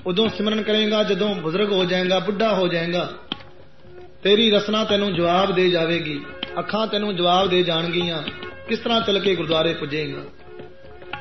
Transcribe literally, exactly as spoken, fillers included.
उदों सिमरन करेगा जदों बुजुर्ग हो जाएगा, बुढ़ा हो जाएगा। तेरी रसना तैनू जवाब दे जाएगी, अखां तैनू जवाब दे जाणगियां, किस तरह चल के गुरुद्वारे पुजेगा।